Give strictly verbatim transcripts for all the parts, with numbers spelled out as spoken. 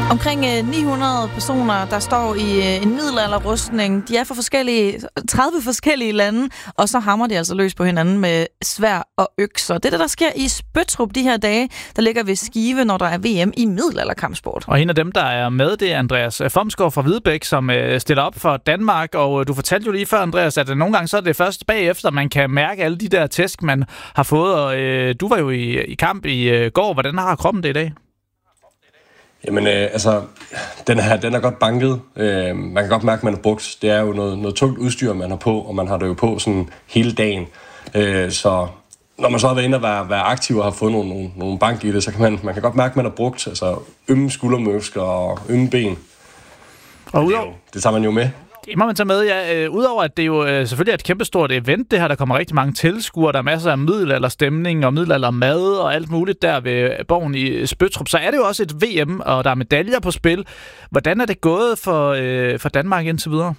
Omkring ni hundrede personer, der står i en middelalderrustning. De er fra forskellige, tredive forskellige lande, og så hamrer de altså løs på hinanden med sværd og økser. Det er det, der sker i Spøttrup de her dage, der ligger ved Skive, når der er V M i middelalderkampsport. Og en af dem, der er med, det er Andreas Fomsgaard fra Hvidebæk, som stiller op for Danmark. Og du fortalte jo lige før, Andreas, at nogle gange så er det først bagefter, man kan mærke alle de der tæsk, man har fået. Og øh, du var jo i, i kamp i øh, går. Hvordan har kroppen det i dag? Jamen, øh, altså, den her, den er godt banket. Øh, man kan godt mærke, at man har brugt. Det er jo noget, noget tungt udstyr, man har på, og man har det jo på sådan hele dagen. Øh, så når man så har været inde og være, være aktiv og har fået nogle, nogle, nogle bank i det, så kan man, man kan godt mærke, at man har brugt altså, ømme skuldermuskler og ømme ben. Og udover... det, det tager man jo med. Det må man tage med, ja. Øh, Udover at det jo øh, selvfølgelig er et kæmpestort event, det her, der kommer rigtig mange tilskuere, der er masser af middelalderstemning og middelaldermad og alt muligt der ved borgen i Spøttrup, så er det jo også et V M, og der er medaljer på spil. Hvordan er det gået for, øh, for Danmark indtil videre?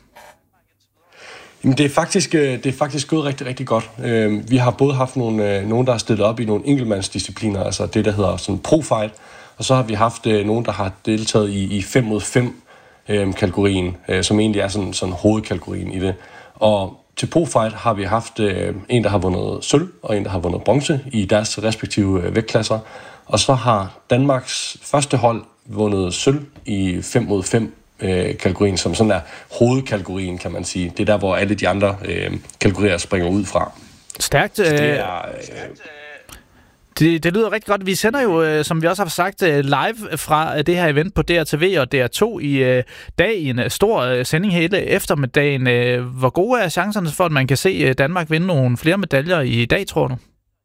Jamen, det er faktisk, det er faktisk gået rigtig, rigtig godt. Vi har både haft nogle, nogen, der har stillet op i nogle enkeltmandsdiscipliner, altså det, der hedder sådan pro-fight, og så har vi haft nogen, der har deltaget i, i fem mod fem kategorien, som egentlig er sådan, sådan hovedkategorien i det. Og til pro-fight har vi haft en, der har vundet sølv, og en, der har vundet bronze i deres respektive vægtklasser. Og så har Danmarks første hold vundet sølv i fem mod fem kategorien, som sådan er hovedkategorien, kan man sige. Det er der, hvor alle de andre øh, kategorier springer ud fra. Stærkt. Så det er... Øh, Det, det lyder rigtig godt. Vi sender jo, som vi også har sagt, live fra det her event på D R T V og D R to i dag i en stor sending hele eftermiddagen. Hvor gode er chancerne for, at man kan se Danmark vinde nogle flere medaljer i dag, tror du?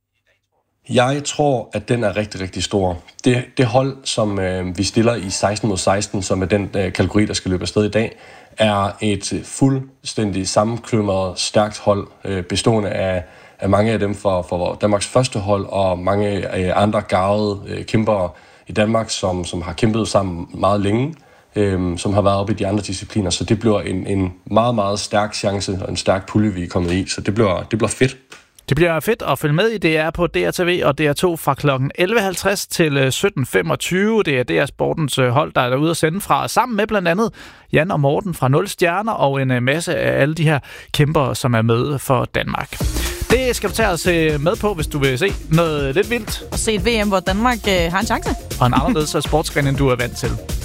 Jeg tror, at den er rigtig, rigtig stor. Det, det hold, som øh, vi stiller i seksten mod seksten, som er den øh, kategori, der skal løbe afsted i dag, er et fuldstændig sammenklømret, stærkt hold, øh, bestående af af mange af dem fra, fra Danmarks første hold, og mange øh, andre garvede øh, kæmpere i Danmark, som, som har kæmpet sammen meget længe, øh, som har været oppe i de andre discipliner. Så det bliver en, en meget, meget stærk chance og en stærk pulje, vi er kommet i. Så det bliver, det bliver fedt. Det bliver fedt at følge med i. Det er på D R T V og D R to fra klokken elleve halvtreds til sytten femogtyve. Det er D R Sportens hold, der er derude at sende fra, sammen med blandt andet Jan og Morten fra nul stjerner og en masse af alle de her kæmpere, som er med for Danmark. Det skal du tage os med på, hvis du vil se noget lidt vildt. Og se et V M, hvor Danmark øh, har en chance. Og en anderledes sportsgren, end du er vant til.